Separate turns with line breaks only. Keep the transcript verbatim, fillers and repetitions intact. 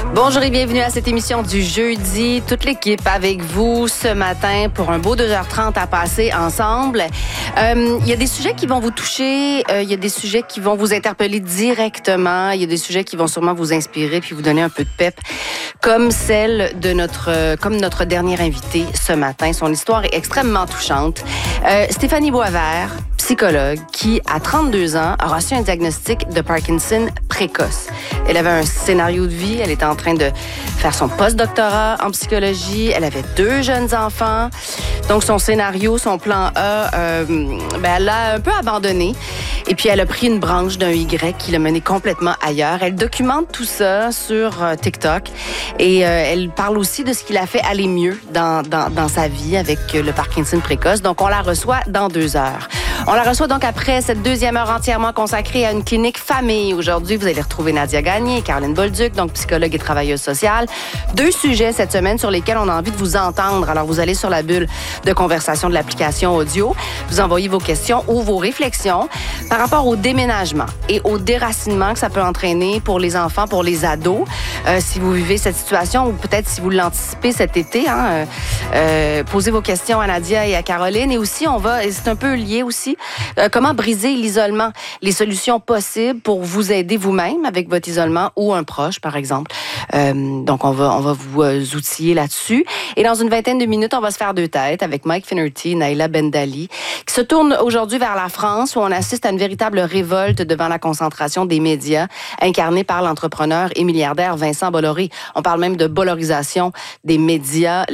Bonjour et bienvenue à cette émission du jeudi. Toute l'équipe avec vous ce matin pour un beau deux heures trente à passer ensemble. Euh, il y a des sujets qui vont vous toucher, euh, il y a des sujets qui vont vous interpeller directement, il y a des sujets qui vont sûrement vous inspirer puis vous donner un peu de pep, comme celle de notre, comme notre dernière invitée ce matin. Son histoire est extrêmement touchante. Euh, Stéphanie Boisvert, psychologue, qui, à trente-deux ans, a reçu un diagnostic de Parkinson précoce. Elle avait un scénario de vie, elle était en train de faire son post-doctorat en psychologie, elle avait deux jeunes enfants. Donc, son scénario, son plan A, euh, ben, elle l'a un peu abandonné. Et puis, elle a pris une branche d'un Y qui l'a mené complètement ailleurs. Elle documente tout ça sur euh, TikTok et euh, elle parle aussi de ce qui l'a fait aller mieux dans, dans, dans sa vie avec euh, le Parkinson précoce. Donc, on la reçoit dans deux heures. On la reçoit donc après cette deuxième heure entièrement consacrée à une clinique famille. Aujourd'hui, vous allez retrouver Nadia Gagné et Caroline Bolduc, donc psychologue et travailleuse sociale. Deux sujets cette semaine sur lesquels on a envie de vous entendre. Alors, vous allez sur la bulle de conversation de l'application audio, vous envoyez vos questions ou vos réflexions par rapport au déménagement et au déracinement que ça peut entraîner pour les enfants, pour les ados. Euh, si vous vivez cette situation ou peut-être si vous l'anticipez cet été, hein, euh, euh, posez vos questions à Nadia et à Caroline. Et aussi, on va, et c'est un peu lié aussi, euh, comment briser l'isolement, les solutions possibles pour vous aider vous-même avec votre isolement ou un proche, par exemple. Euh, donc, on va, on va vous euh, outiller là-dessus. Et dans une vingtaine de minutes, on va se faire deux têtes avec Mike Finnerty, Naila Bendali, qui se tourne aujourd'hui vers la France où on assiste à une véritable révolte devant la concentration des médias incarnée par l'entrepreneur et milliardaire Vincent Bolloré. On parle même de bollorisation des médias.